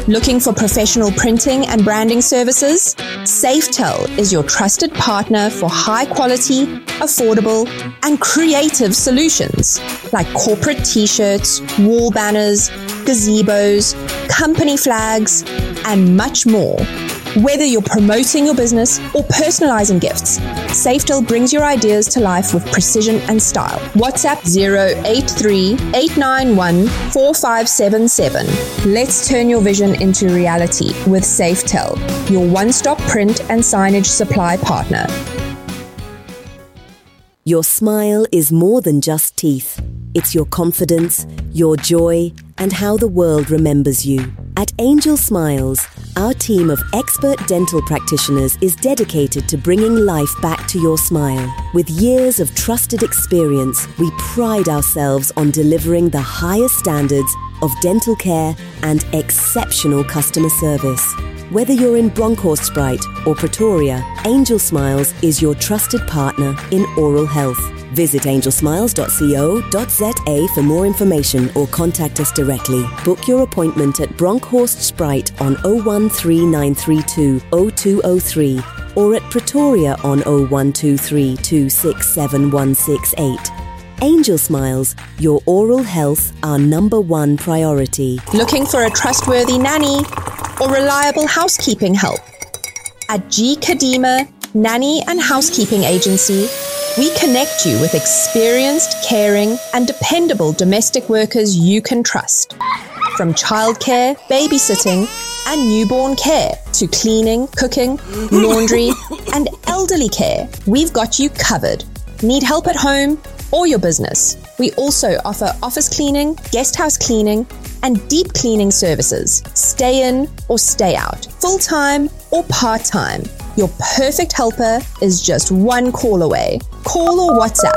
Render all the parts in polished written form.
Looking for professional printing and branding services? Safetel is your trusted partner for high quality, affordable, and creative solutions like corporate t-shirts, wall banners, gazebos, company flags, and much more. Whether you're promoting your business or personalizing gifts, Safetel brings your ideas to life with precision and style. WhatsApp 083-891-4577. Let's turn your vision into reality with Safetel, your one-stop print and signage supply partner. Your smile is more than just teeth. It's your confidence, your joy, and how the world remembers you. At Angel Smiles, our team of expert dental practitioners is dedicated to bringing life back to your smile. With years of trusted experience, we pride ourselves on delivering the highest standards of dental care and exceptional customer service. Whether you're in Bronkhorstspruit or Pretoria, Angel Smiles is your trusted partner in oral health. Visit angelsmiles.co.za for more information or contact us directly. Book your appointment at Bronkhorstspruit on 013932 0203 or at Pretoria on 0123 267168. Angel Smiles, your oral health, our number one priority. Looking for a trustworthy nanny or reliable housekeeping help? At G. Kadima Nanny and Housekeeping Agency, we connect you with experienced, caring, and dependable domestic workers you can trust. From childcare, babysitting, and newborn care to cleaning, cooking, laundry, and elderly care, we've got you covered. Need help at home or your business? We also offer office cleaning, guest house cleaning, and deep cleaning services. Stay in or stay out, full-time or part-time. Your perfect helper is just one call away. Call or WhatsApp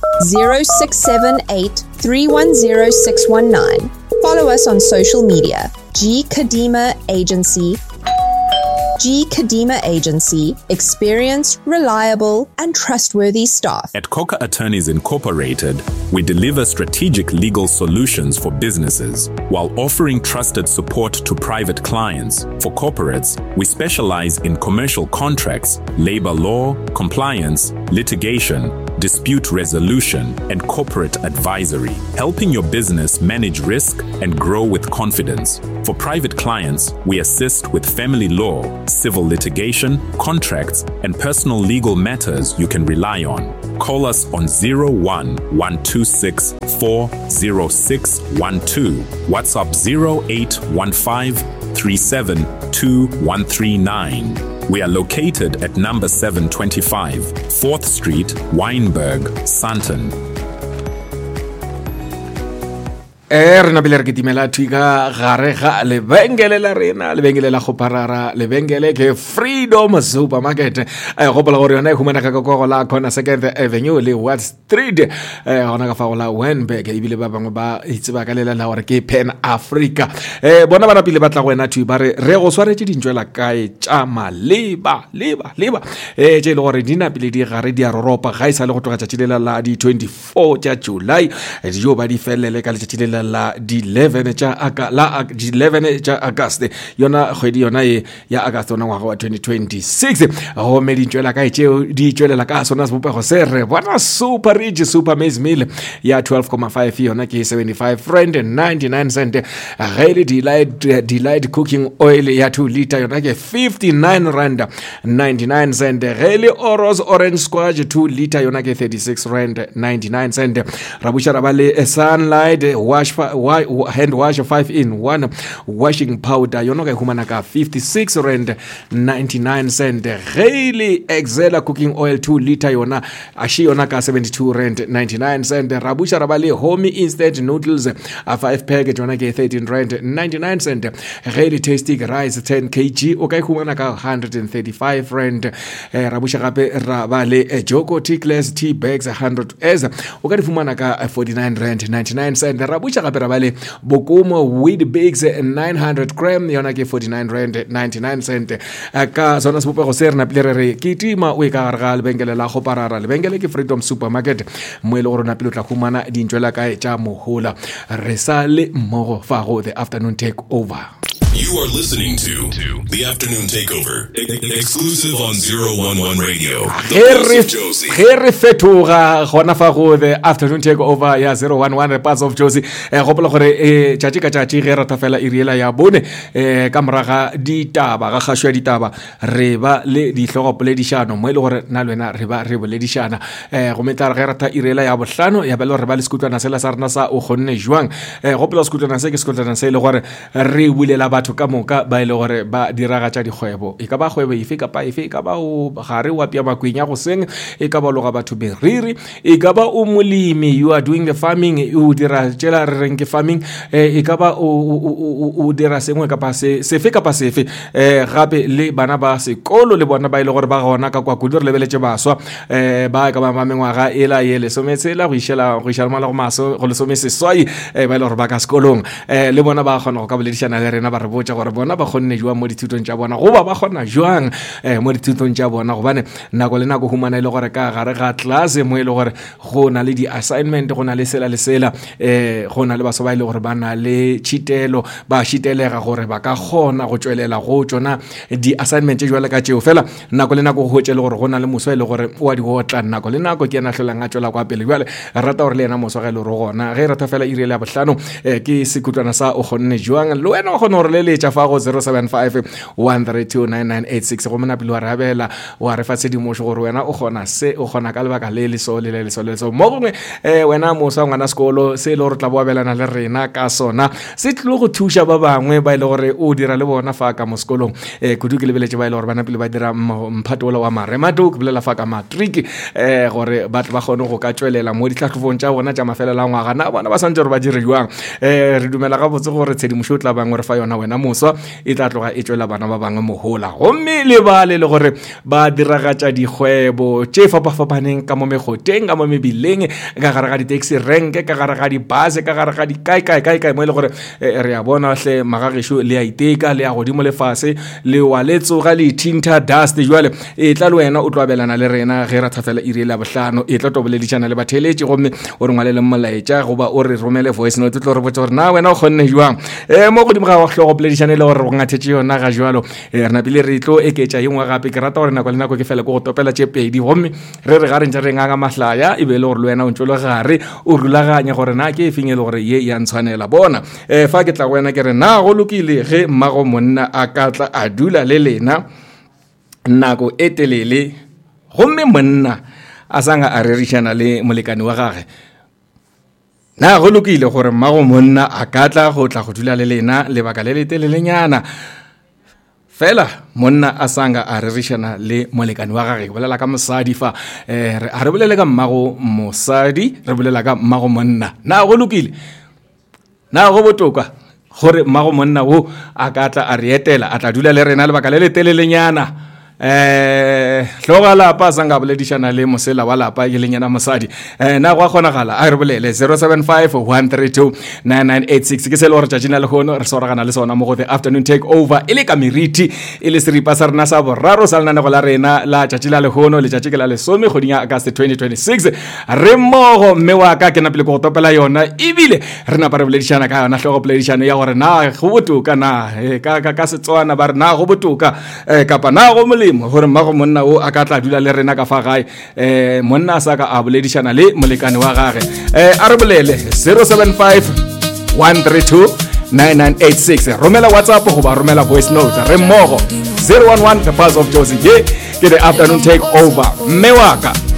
0678 310 619. Follow us on social media. G. Kadima Agency. G. Kadima Agency. Experienced, reliable, and trustworthy staff. At Coca Attorneys Incorporated, we deliver strategic legal solutions for businesses while offering trusted support to private clients. For corporates, we specialize in commercial contracts, labor law, compliance, litigation, dispute resolution, and corporate advisory, helping your business manage risk and grow with confidence. For private clients, we assist with family law, civil litigation, contracts, and personal legal matters you can rely on. Call us on 01-126 40612, WhatsApp 0815 372 We are located at number 725, 4th Street, Wynberg, Sandton. Re na bile re kitimela twiga gare ga lebengele la rena lebengele la go parara lebengele ke Freedom Supermarket go bola gore yona e humana ka go la khona Second Avenue le Wall Street gona ka fa go la Wynberg e bile ba bangwe ba itse ba ka lela la gore ke Pan Africa bona bana pile ba tla go wena twi ba re go swaretse dintjwela kae tša maleba je le gore dina pile di gare di a roropa ga isa le go toga tša la di 24 tša July di jo ba di felele ka tša la di 11 tša August yona kgwedi yona ya August ona ngwaga wa 2026 go me di tšwela ka tšeo di tšwelela ka sona sebopego se re bona super rich super maize meal ya 12.5 yona ke 75 rand 99 cent really delight cooking oil ya 2 liter yona ke 59 rand 99 cent really Oros orange squash 2 liter yona ke 36 rand 99 cent rabusha rabale sunlight hand wash 5-in-1 washing powder yona ka humana ka 56 rand 99 cent really Excella cooking oil 2 liter yona ashi yona ka 72 rand 99 cent rabusha rabale homey instant noodles a 5 packet yona ke 13 rand 99 cent really tasty rice 10 kg o ka humana ka 135 rand rabusha gape rabale joko tickless tea bags 100 as o ka di fumana ka 49 rand 99 cent rabusha gape rabale bokomo wheat bakes 900 gram yona ke 49 rand 99 cent ka sona sebopego se rena pile re kitima o ka ga lebengele la go parara lebengele ke Freedom Supermarket mo ile gore na pile tla khumana dintšwela ka tša mohola re sale mmogo fa go the afternoon take over. You are listening to The Afternoon Takeover, exclusive on 011 Radio. Re fetoga gona fa go The Afternoon Takeover ya 011 the Parts of Josie. Gopola gore tšatši ka tšatši ge rata fela iriela ya bone ka moraga ditaba ga kgašo ya ditaba re ba le dihlogopoledišano mo e le gore nna lwena re ba re boledišana go metla ge rata iriela ya bohlano ya bele gore ba le sekutwana sela sa rena sa o kgonne jwang gopola sekutwana se ke sekutwana se e le gore re bulela batho ka moka ba ile gore ba diragatša dikgwebo e ka ba kgwebo efe kapa efe e ka ba o gare wa pia makweng ya go seng e ka ba loga batho beriri e ka ba o molemi you are doing the farming o dira tšela re reng ke farming e ka ba o dira sengwe kapa sefe kapa sefe gape le bana ba sekolo le bona ba ile gore ba gona ka kwa kudu re lebeletše baswa ba ka ba mengwaga e la ye lesometsela go išala mala go maso go lesomeseswai ba ile gore ba ka sekolong le bona ba kgona go ka boledišana le rena ba re botša gore bona ba kgonne jwang mo dithutong tša bona goba ba kgona jwang mo dithutong tša bona gobane nako le nako humana ile gore ka gare ga tlase mo ile gore go na le di-assignment go na le sela go na le baso ba ile gore ba na le tšhitelo ba šitelega gore ba ka kgona go tšwelela go tšona di-assignment tše jwale ka tšeo fela nako le nako go hotše le gore go na le moso ile gore o a di otla nako le nako ke ena hlolang a tšwela kwa pele jwale rata gore le ena moso ga ile gore gona ge rata fela iriele ya bohlano ke sekutwana sa o kgonne jwang le wena o kgona gore le letša fa go 075 132 9986 go mona pele wa re abela wa re fa tshedimošo gore wena o kgona se o kgona ka lebaka le leso mo gongwe wena moso ngwana sekolo se ile gore tla bo abelana le rena ka sona se tlile go thuša ba bangwe ba ile gore o dira le bona fa ka mo sekolong kudu ke lebeletše ba ile gore bana pele ba dira mphatolo wa maremato ke bolela fa ka matric gore ba kgone go ka tšwelela mo ditlhatlhobong tša bona tša mafelela ngwaga na bona ba santse gore ba dire jwang re dumela ga botse gore tshedimošo o tla bangwe re fa yona wena moswa e tla tloga e tšwela bana ba bangwe mohola gomme le ba le gore ba diragatša dikgwebo tše fapafapaneng ka mo megoteng ka mo mebileng ka gare ga di-taxi rank ka gare ga dibase ka gare ga dikae mo e le gore re a bona hle magagešo le a iteka le a godimo lefase le wa letsoga le ithinta dust jwale e tla le wena o tlo abelana le rena ge ra thafela iriela bohlano e tla toboledišana le batheletše gomme o re ngwale le mmolaetša goba o re romele voice note tlo re botsa gore na wena o kgonne jwang mo godimo ga hlogo poledišane le gore go ngathetše yona ga jwalo re napile re tlo eketša yengwe gape ke rata gore nako le nako ke fela ko go topela tše pedi gomme re re garentša re nganga mahlaya e be le gore le wena o ntšo le gare o rulaganya gore na ke efeng e le gore ye ya ntshwanela bona fa ke tla go wena ke re na go lokile ge mmago monna a ka tla a dula le lena nako e telele gomme monna a sanga a rerišana le molekani wa gage na go lokile gore mmago monna a ka tla go dula le lena lebaka le letelelenyana fela monna a sanga a rerišana le molekani wa gage bolela ka mosadi fa a re bolele ka mmago mosadi re bolela ka mmago monna na go lokile na go botoka gore mmago monna wo a ka tla a re etela a tla dula le rena lebaka le letelelenyana hloga lapa a sanga boledišana le mosela wa lapa e leng yena mosadi na go a kgonagala a re bolele 075 132 9986 ke se le gore tšatšina le kgono re soragana le sona mo go The Afternoon Takeover e le ka meriti e le seripa sa rena sa boraro sa lenanego la rena la tšatši la lekgono le tšatši ke la lesome kgoding ya August 2026 re mmogo mme wa ka ke napele ko go topela yona ebile re napa re boledišana ka yona hlogo poledišano ya gore na go botoka na ka setswana ba re na go botoka kapa na go molemo gore mmago monna o a ka tla dula le rena ka fa gae monna a sa ka a boledišana le molekani wa gage a re bolele 075 132 9986 romela WhatsApp goba romela voice note re mmogo 011 the Parts of Josie ye ke The Afternoon Takeover mme wa ka